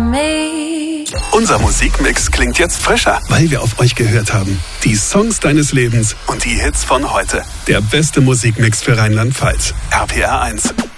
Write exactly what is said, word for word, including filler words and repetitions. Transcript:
me. Unser Musikmix klingt jetzt frischer, weil wir auf euch gehört haben. Die Songs deines Lebens und die Hits von heute. Der beste Musikmix für Rheinland-Pfalz. R P R eins.